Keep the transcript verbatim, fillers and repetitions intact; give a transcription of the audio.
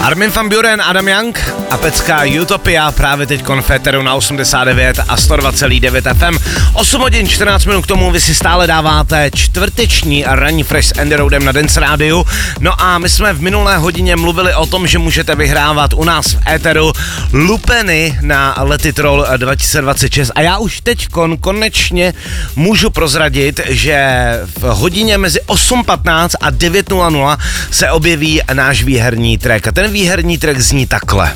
Armin van Buuren, Adam Young a pecka Utopia právě teď konfeteru na osmdesát devět a sto dva celá devět F M. osm hodin čtrnáct minut k tomu, vy si stále dáváte čtvrteční ranní fresh s Andy Roadem na Dance Rádiu. No a my jsme v minulé hodině mluvili o tom, že můžete vyhrávat u nás v éteru lupeny na Let It Roll dva tisíce dvacet šest a já už teď kon, konečně můžu prozradit, že v hodině mezi osm patnáct a devět nula nula se objeví náš výherní track a ten výherní track zní takhle.